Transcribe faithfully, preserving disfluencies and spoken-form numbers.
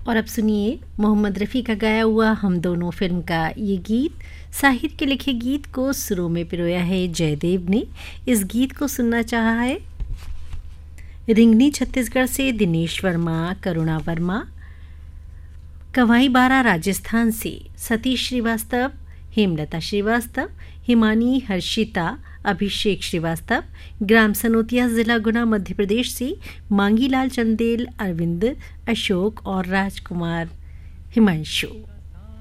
और अब सुनिए मोहम्मद रफ़ी का गाया हुआ हम दोनों फिल्म का ये गीत। साहिर के लिखे गीत को सुरों में पिरोया है जयदेव ने। इस गीत को सुनना चाहा है रिंगनी छत्तीसगढ़ से दिनेश वर्मा, करुणा वर्मा, कवाई बारा राजस्थान से सतीश श्रीवास्तव, हेमलता श्रीवास्तव, हिमानी, हर्षिता, अभिषेक श्रीवास्तव, ग्राम सनोतिया, जिला गुना, मध्य प्रदेश से मांगीलाल चंदेल, अरविंद, अशोक और राजकुमार हिमांशु।